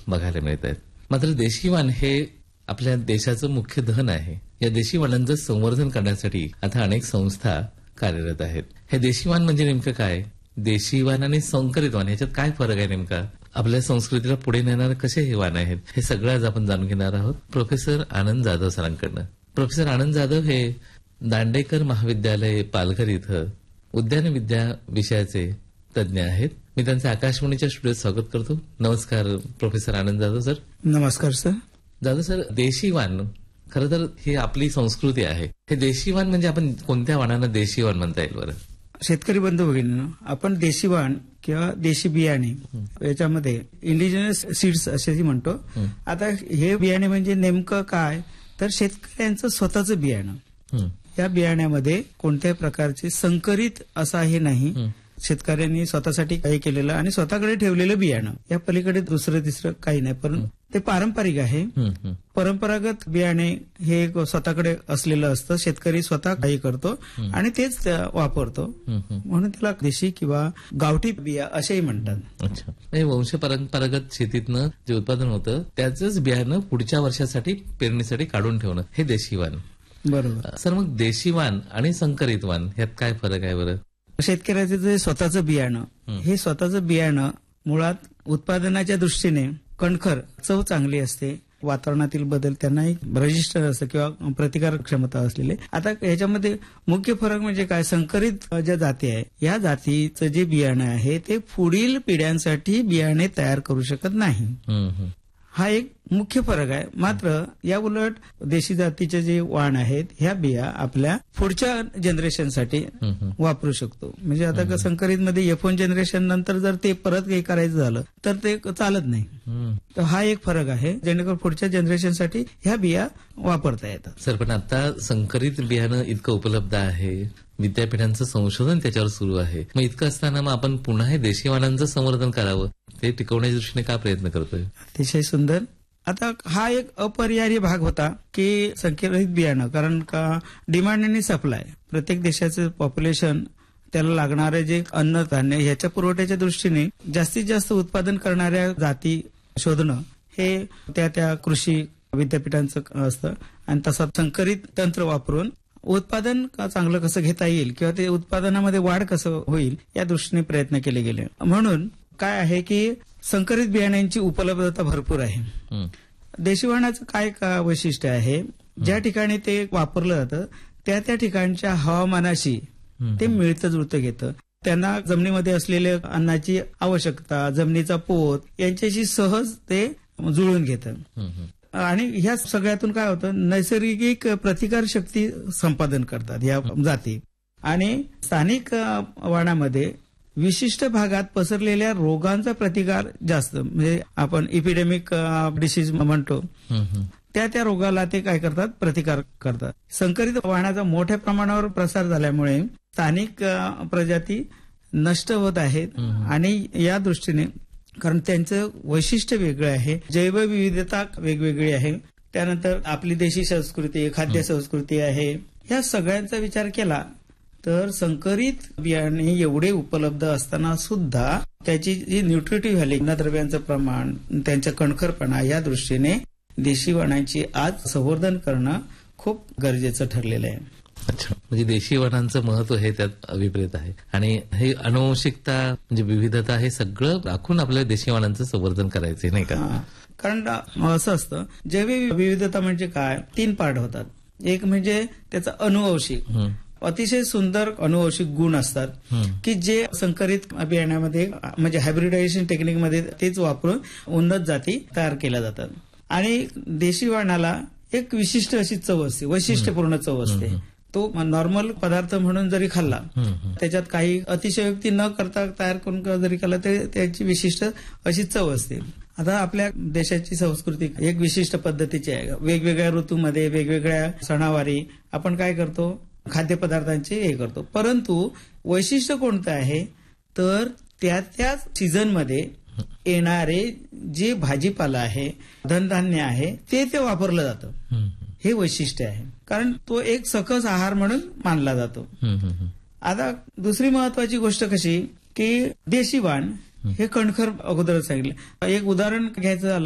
बघायला मिळत आहेत. मात्र देशी वाण हे आपल्या देशाचं मुख्य धन आहे. या देशी वाणांचं संवर्धन करण्यासाठी आता अनेक संस्था कार्यरत आहेत. हे देशी वाण म्हणजे नेमकं काय? देशी वाण आणि संकरित वाण ह्याच्यात काय फरक आहे नेमका? आपल्या संस्कृतीला पुढे नेणारे कसे हे वाण आहेत, हे सगळं आज आपण जाणून घेणार आहोत प्रोफेसर आनंद जाधव सरांकडनं. प्रोफेसर आनंद जाधव हे दांडेकर महाविद्यालय पालघर इथं उद्यानविद्या विषयाचे तज्ज्ञ आहेत. मी त्यांचं आकाशवाणीच्या स्टुडिओत स्वागत करतो. नमस्कार प्रोफेसर आनंद जाधव सर. नमस्कार सर. जाधव सर, देशी वाण खरं तर ही आपली संस्कृती आहे. हे देशी वाण म्हणजे आपण कोणत्या वाणांना देशी वाण म्हणता येईल बरं? शेतकरी बंधू भगिनींनो, आपण देशी वाण किंवा देशी बियाणे याच्यामध्ये इंडिजिनस सीड्स असेही म्हणतो. आता हे बियाणे म्हणजे नेमकं काय, तर शेतकऱ्यांचं स्वतःचं बियाणं. या बियाण्यामध्ये कोणत्याही प्रकारचे संकरित असं हे नाही. शेतकऱ्यांनी स्वतःसाठी काही केलेलं आणि स्वतःकडे ठेवलेलं बियाणं, या पलीकडे दुसरं तिसरं काही नाही. परंतु ते पारंपरिक आहे. परंपरागत बियाणे हे स्वतःकडे असलेलं असतं. शेतकरी स्वतः काही करतो आणि तेच वापरतो, म्हणून त्याला देशी किंवा गावठी बिया असेही म्हणतात. अच्छा, वंश परंपरागत शेतीतनं जे उत्पादन होतं त्याचंच बियाणं पुढच्या वर्षासाठी पेरणीसाठी काढून ठेवणं हे देशी वाण. बरोबर सर, मग देशी वाण आणि संकरित वाण ह्यात काय फरक आहे बरं? शेतकऱ्याचं जे स्वतःचं बियाणं, हे स्वतःचं बियाणं मुळात उत्पादनाच्या दृष्टीने कणखर, चव चांगली असते. वातावरणातील बदल त्यांना एक रजिस्टर असतं किंवा प्रतिकारक क्षमता असलेले. आता ह्याच्यामध्ये मुख्य फरक म्हणजे काय, संकरित ज्या जाती आहे या जातीचं जे बियाणं आहे ते पुढील पिढ्यांसाठी बियाणे तयार करू शकत नाही. हा एक मुख्य फरक आहे. मात्र या उलट देशी जातीचे जे वाण आहेत ह्या बिया आपल्या पुढच्या जनरेशनसाठी वापरू शकतो. म्हणजे आता संकरित मध्ये F1 जनरेशन नंतर जर ते परत काही करायचं झालं तर ते चालत नाही. तर हा एक फरक आहे, जेणेकरून पुढच्या जनरेशनसाठी ह्या बिया वापरता येतात. सर, पण आता संकरित बियाणं इतकं उपलब्ध आहे, विद्यापीठांचं संशोधन त्याच्यावर सुरू आहे. मग इतकं असताना मग आपण पुन्हा हे देशी वाणांचं संवर्धन करावं, ते टिकवण्याच्या दृष्टीने काय प्रयत्न करतोय? अतिशय सुंदर. आता हा एक अपरिहार्य भाग होता की संकरित बियाणं, कारण का डिमांड आणि सप्लाय, प्रत्येक देशाचं पॉप्युलेशन, त्याला लागणारे जे अन्नधान्य ह्याच्या पुरवठ्याच्या दृष्टीने जास्तीत जास्त उत्पादन करणाऱ्या जाती शोधणं हे त्या कृषी विद्यापीठांचं असतं. आणि तसा संकरित तंत्र वापरून उत्पादन चांगलं कसं घेता येईल किंवा ते उत्पादनामध्ये वाढ कसं होईल या दृष्टीने प्रयत्न केले गेले. म्हणून काय आहे की संकरित बियाण्यांची उपलब्धता भरपूर आहे. देशी वाणाचं काय वैशिष्ट्य आहे, ज्या ठिकाणी ते वापरलं जातं त्या ठिकाणच्या हवामानाशी ते मिळतं जुळतं घेतं. त्यांना जमिनीमध्ये असलेल्या अन्नाची आवश्यकता, जमिनीचा पोत यांच्याशी सहज ते जुळून घेतं. आणि ह्या सगळ्यातून काय होतं, नैसर्गिक प्रतिकार शक्ती संपादन करतात या जाती. आणि स्थानिक वाणामध्ये विशिष्ट भागात पसरलेल्या रोगांचा प्रतिकार जास्त, म्हणजे आपण इपिडेमिक डिसीज म्हणतो, त्या रोगाला ते काय करतात, प्रतिकार करतात. संकरित वाणाचा मोठ्या प्रमाणावर प्रसार झाल्यामुळे स्थानिक प्रजाती नष्ट होत आहेत. आणि या दृष्टीने, कारण त्यांचं वैशिष्ट्य वेगळं आहे, जैवविविधता वेगवेगळी आहे, त्यानंतर आपली देशी संस्कृती, खाद्य संस्कृती आहे, ह्या सगळ्यांचा विचार केला तर संकरित बियाणे एवढे उपलब्ध असताना सुद्धा त्याची जी न्यूट्रिटिव्ह व्हॅल्यू, अन्नद्रव्यांचं प्रमाण, त्यांचा कणखरपणा, या दृष्टीने देशी वाणांची आज संवर्धन करणं खूप गरजेचं ठरलेलं आहे. अच्छा, म्हणजे देशी वाणांचं महत्व हे त्यात विपरीत आहे. आणि हे अनुवंशिकता म्हणजे विविधता हे सगळं राखून आपल्या देशी वाणांचं संवर्धन करायचं नाही का? कारण असं असतं, जैव विविधता म्हणजे काय, 3 पार्ट होतात. एक म्हणजे त्याचा अनुवंशिक, अतिशय सुंदर अनुवंशिक गुण असतात की जे संकरित बियाण्यामध्ये म्हणजे हायब्रिडायझेशन टेक्निकमध्ये तेच वापरून उन्नत जाती तयार केल्या जातात. आणि देशी वाणाला एक विशिष्ट अशी चव असते, वैशिष्ट्यपूर्ण चव असते. तो नॉर्मल पदार्थ म्हणून जरी खाल्ला, त्याच्यात काही अतिशयोक्ती न करता तयार करून जरी खाल्ला तरी त्याची विशिष्ट अशी चव असते. आता आपल्या देशाची संस्कृती एक विशिष्ट पद्धतीची आहे. वेगवेगळ्या ऋतूमध्ये, वेगवेगळ्या सणावारी आपण काय करतो, खाद्यपदार्थांचे हे करतो. परंतु वैशिष्ट्य कोणतं आहे, तर त्याच सीझनमध्ये येणारे जे भाजीपाला आहे, धनधान्य आहे, ते वापरलं जातं. हे वैशिष्ट्य आहे, कारण तो एक सकस आहार म्हणून मानला जातो. आता दुसरी महत्वाची गोष्ट कशी की देशी वाण हे कणखर, अगोदर सांगितलं. एक उदाहरण घ्यायचं झालं